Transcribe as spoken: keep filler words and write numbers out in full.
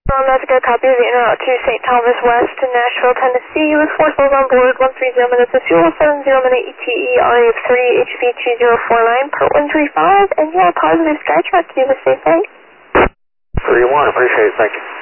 Um, that's a good copy of the interroute to Saint Thomas West in Nashville, Tennessee, with four souls on board, one three zero minutes of fuel, seven zero minute E T E, R A of three, H V two zero four nine, part one three five, and you're a positive SkyTrack. You have a safe day. three one, appreciate it, thank you.